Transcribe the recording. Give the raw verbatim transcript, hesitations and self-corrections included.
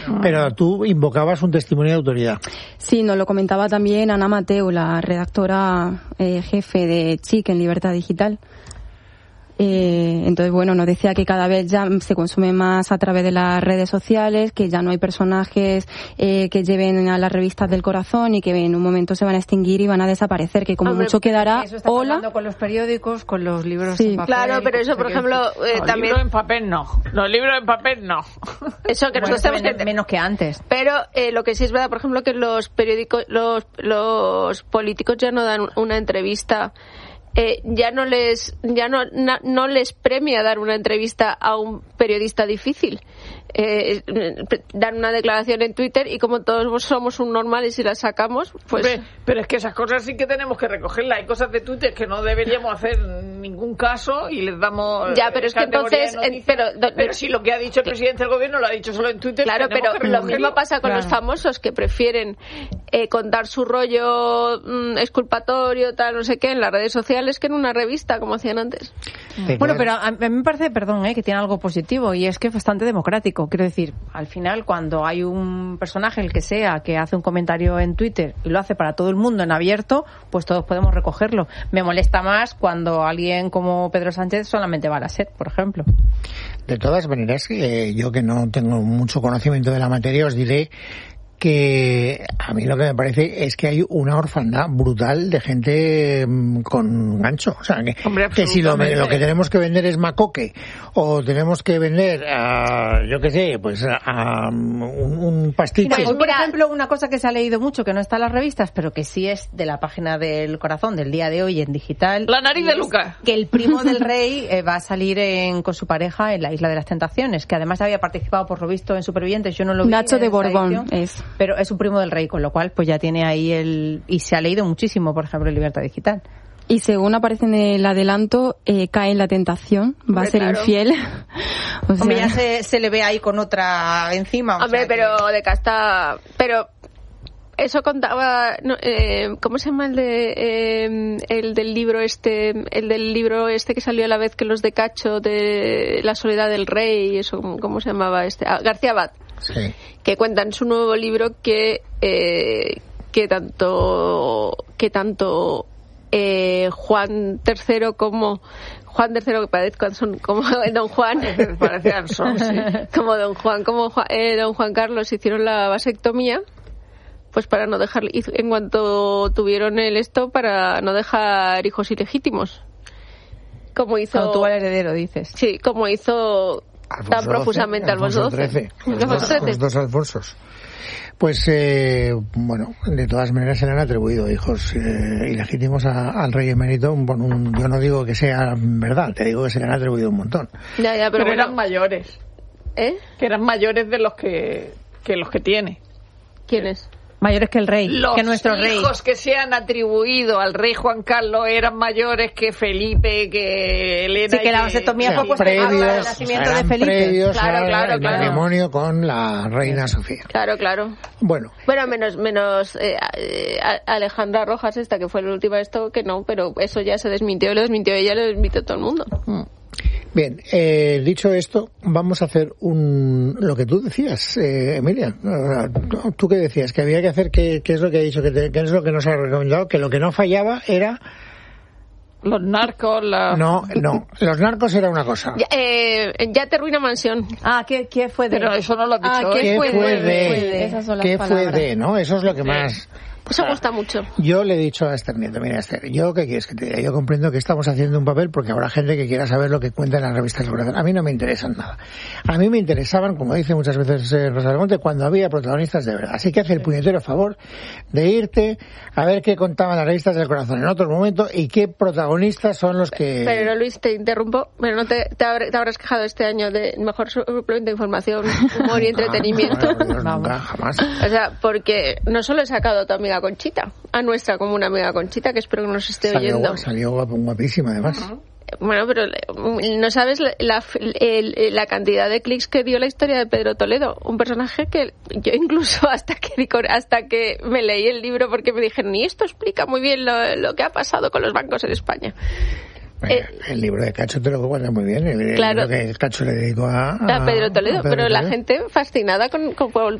Pero tú invocabas un testimonio de autoridad. Sí, nos lo comentaba también Ana Mateu, la redactora eh, jefe de Chic en Libertad Digital. Eh, entonces, bueno, nos decía que cada vez ya se consume más a través de las redes sociales, que ya no hay personajes eh, que lleven a las revistas del corazón y que en un momento se van a extinguir y van a desaparecer, que como Hombre, mucho quedará eso está hola. pasando con los periódicos, con los libros sí. en papel. Claro, pero eso, por ejemplo, eh, los también... libros en papel no. Los libros en papel no. Eso que bueno, nosotros tenemos que... menos que antes. Pero eh, lo que sí es verdad, por ejemplo, que los periódicos, los, los políticos ya no dan una entrevista... Eh, ya no les ya no, no no les premia dar una entrevista a un periodista difícil. Eh, dan una declaración en Twitter y como todos somos un normal y si la sacamos, pues... Pero, pero es que esas cosas sí que tenemos que recogerlas. Hay cosas de Twitter que no deberíamos hacer ningún caso y les damos... Ya, pero es que entonces... Eh, pero, pero si lo que ha dicho el presidente del gobierno lo ha dicho solo en Twitter... Claro, pero lo mismo pasa con claro. los famosos que prefieren eh, contar su rollo mmm, exculpatorio, tal, no sé qué, en las redes sociales que en una revista, como hacían antes. Sí, bueno, pero a mí me parece, perdón, eh, que tiene algo positivo y es que es bastante democrático. Quiero decir, al final, cuando hay un personaje, el que sea, que hace un comentario en Twitter y lo hace para todo el mundo en abierto, pues todos podemos recogerlo. Me molesta más cuando alguien como Pedro Sánchez solamente va a la SER, por ejemplo. De todas maneras, eh, yo que no tengo mucho conocimiento de la materia, os diré que a mí lo que me parece es que hay una orfandad brutal de gente con gancho. O sea, que, Hombre, que si lo, lo que tenemos que vender es macoque o tenemos que vender, a, yo qué sé, pues a, a un, un pastiche. Mira, pues, por ejemplo, una cosa que se ha leído mucho, que no está en las revistas, pero que sí es de la página del corazón del día de hoy en digital. La nariz de Lucas. Que el primo del rey eh, va a salir en, con su pareja en la Isla de las Tentaciones, que además había participado, por lo visto, en Supervivientes. Yo no lo vi. Nacho de Borbón edición, es. Pero es un primo del rey, con lo cual pues ya tiene ahí el... Y se ha leído muchísimo, por ejemplo, en Libertad Digital. Y según aparece en el adelanto, eh, cae en la tentación, va Hombre, a ser claro. infiel. O sea... Hombre, ya se, se le ve ahí con otra encima. Hombre, o sea, pero que... de casta... Pero... Eso contaba, no, eh, ¿cómo se llama el de eh, el del libro este, el del libro este que salió a la vez que los de Cacho de La soledad del rey, eso, ¿cómo se llamaba este? Ah, García Abad. Sí. Que cuenta en su nuevo libro que eh, que tanto que tanto eh, Juan tercero como Juan tercero que parezcan son como Don Juan parecían son, sí. como Don Juan como Juan, eh, Don Juan Carlos hicieron la vasectomía, pues para no dejar, en cuanto tuvieron el esto, para no dejar hijos ilegítimos. Como hizo... Cuando tuvo al heredero, dices. Sí, como hizo Alfonso tan profusamente Alfonso doce. Los dos Alfonsos. Pues, eh, bueno, de todas maneras se le han atribuido hijos eh, ilegítimos a, al rey emérito. Bueno, un, yo no digo que sea verdad, te digo que se le han atribuido un montón. Ya, ya, pero, pero bueno, eran mayores. ¿Eh? Que eran mayores de los que, que los que tiene. ¿Quiénes? Mayores que el rey, los que nuestro rey. Los hijos que se han atribuido al rey Juan Carlos eran mayores que Felipe, que Elena. Sí, que la vasectomía fue previos, al nacimiento de Felipe. Previos claro, claro, al claro. matrimonio con la reina Sofía. Claro, claro. Bueno. Bueno, menos menos eh, eh, Alejandra Rojas, esta que fue la última esto, que no, pero eso ya se desmintió, lo desmintió ella, lo desmintió todo el mundo. Mm. Bien, eh, dicho esto, vamos a hacer un lo que tú decías, eh, Emilia. ¿Tú qué decías? Que había que hacer, ¿qué, qué es lo que ha dicho? ¿Qué, te, qué es lo que nos ha recomendado? Que lo que no fallaba era... Los narcos, la... No, no, los narcos era una cosa. Ya, eh, ya te ruina mansión. Ah, ¿qué, qué fue de...? Pero eso no lo has dicho. Ah, ¿qué, ¿Qué fue, fue de? de? Fue de? Esas son las ¿Qué palabras. fue de? ¿No? Eso es lo que más... Eso gusta mucho. Yo le he dicho a Esther Nieto, mira Esther, yo qué quieres que te diga, yo comprendo que estamos haciendo un papel porque habrá gente que quiera saber lo que cuenta en las revistas del corazón. A mí no me interesan nada. A mí me interesaban, como dice muchas veces eh, Rosa del Monte, cuando había protagonistas de verdad. Así que hace el puñetero favor de irte a ver qué contaban las revistas del corazón en otro momento y qué protagonistas son los que... Pero Luis, te interrumpo, pero no te, te, habrás, te habrás quejado este año de mejor suplemento de información, humor y entretenimiento. No, no, no, nunca, jamás. O sea, porque no solo he sacado a tu amiga Conchita, a nuestra como una amiga Conchita, que espero que nos esté salió, oyendo. Salió guapísima, además. Uh-huh. Bueno, pero no sabes la, la, el, la cantidad de clics que dio la historia de Pedro Toledo, un personaje que yo incluso hasta que hasta que me leí el libro porque me dijeron, y esto explica muy bien lo, lo que ha pasado con los bancos en España. Eh, el libro de Cacho te lo cuenta muy bien. El, claro. el libro que Cacho le dedicó a, a Pedro Toledo, a Pedro pero Toledo. la gente fascinada con, con